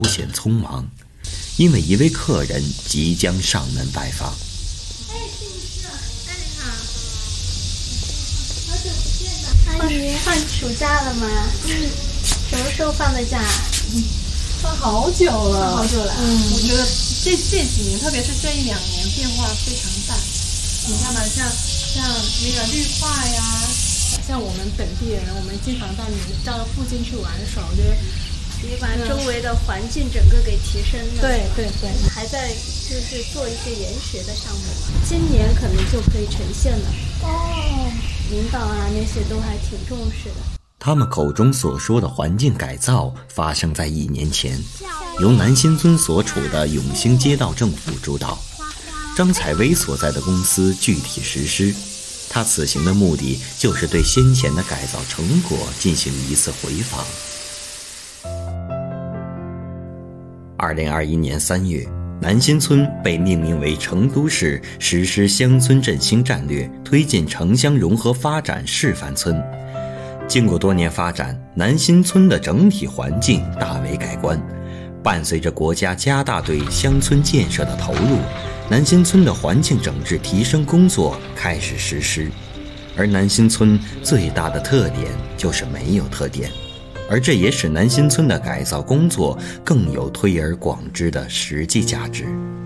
显匆忙，因为一位客人即将上门拜访。 哎，是不是？哎，你好，好久不见了。阿姨，放暑假了吗？什么时候放的假？ 放好久了， 好久了。 我觉得这几年，特别是这1-2年，变化非常大。你看吧，像那个绿化呀，像我们本地人，我们经常到附近去玩耍，我觉得。 你把周围的环境整个给提升了。 对， 还在就是做一些研学的项目，今年可能就可以呈现了。领导啊那些都还挺重视的。 他们口中所说的环境改造发生在1年前，由南新村所处的永兴街道政府主导，张采薇所在的公司具体实施。他此行的目的就是对先前的改造成果进行一次回访。2021年3月，南新村被命名为成都市实施乡村振兴战略、推进城乡融合发展示范村。经过多年发展，南新村的整体环境大为改观。伴随着国家加大对乡村建设的投入，南新村的环境整治提升工作开始实施。而南新村最大的特点就是没有特点，而这也使南新村的改造工作更有推而广之的实际价值。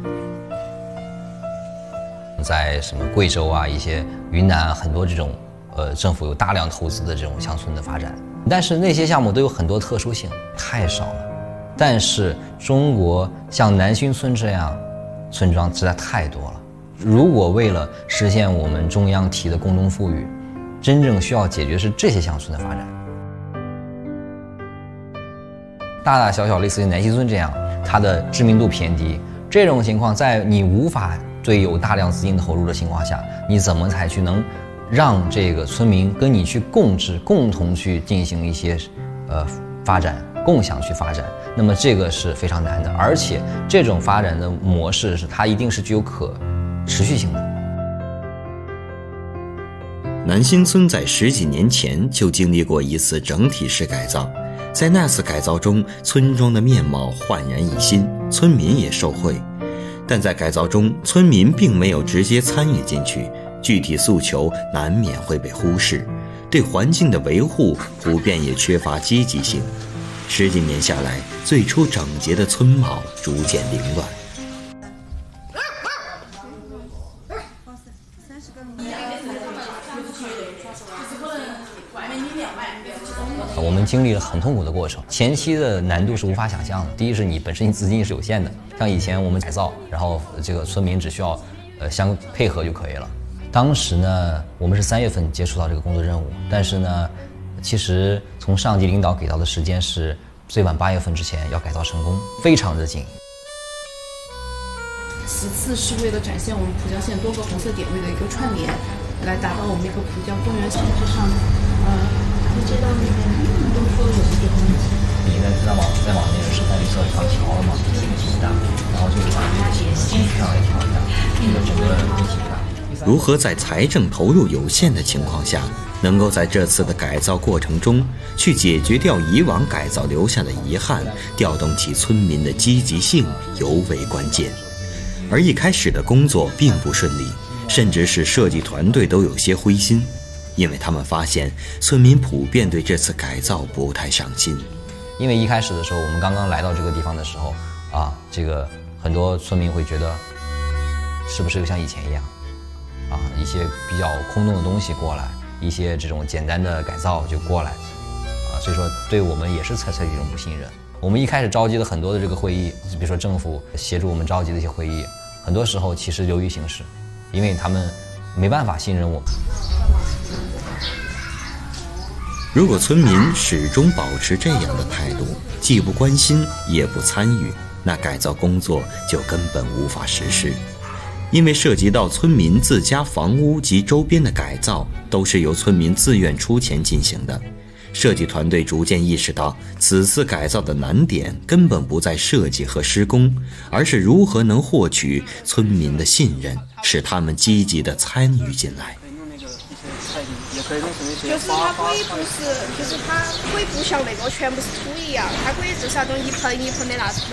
在什么贵州啊、一些云南啊，很多这种政府有大量投资的这种乡村的发展，但是那些项目都有很多特殊性，太少了。但是中国像南新村这样村庄实在太多了。如果为了实现我们中央提的共同富裕，真正需要解决是这些乡村的发展。大大小小类似于南新村这样，它的知名度偏低，这种情况在你无法对有大量资金投入的情况下，你怎么才去能让这个村民跟你去共治，共同去进行一些发展，共享去发展？那么这个是非常难的，而且这种发展的模式是它一定是具有可持续性的。 南新村在10几年前就经历过一次整体式改造，在那次改造中，村庄的面貌焕然一新，村民也受惠。但在改造中，村民并没有直接参与进去，具体诉求难免会被忽视，对环境的维护普遍也缺乏积极性。10几年下来，最初整洁的村貌逐渐凌乱。 我们经历了很痛苦的过程，前期的难度是无法想象的。第一是你本身资金是有限的，像以前我们改造，然后这个村民只需要相配合就可以了。当时呢，我们是3月份接触到这个工作任务，但是呢，其实从上级领导给到的时间是最晚8月份之前要改造成功，非常的紧。 其次是为了展现我们蒲江县多个红色点位的一个串联，来达到我们一个蒲江公园形式上的。你知道那边都说有这个问题。 你在往那个示范绿色上调了嘛，这个挺大，然后就是把这个形式上来调一下，这个整个挺大。 如何在财政投入有限的情况下，能够在这次的改造过程中去解决掉以往改造留下的遗憾，调动起村民的积极性尤为关键。而一开始的工作并不顺利，甚至是设计团队都有些灰心，因为他们发现村民普遍对这次改造不太上心。 因为一开始的时候，我们刚刚来到这个地方的时候啊，这个很多村民会觉得是不是又像以前一样啊，一些比较空洞的东西过来，一些这种简单的改造就过来啊，所以说对我们也是采取一种不信任。我们一开始召集了很多的这个会议，比如说政府协助我们召集的一些会议，很多时候其实流于形式，因为他们没办法信任我们。 如果村民始终保持这样的态度，既不关心也不参与，那改造工作就根本无法实施。因为涉及到村民自家房屋及周边的改造，都是由村民自愿出钱进行的。设计团队逐渐意识到，此次改造的难点根本不在设计和施工，而是如何能获取村民的信任，使他们积极地参与进来。 就是它可以不是，就是它可以不像那个全部是土一样，它可以至少种一盆一盆的那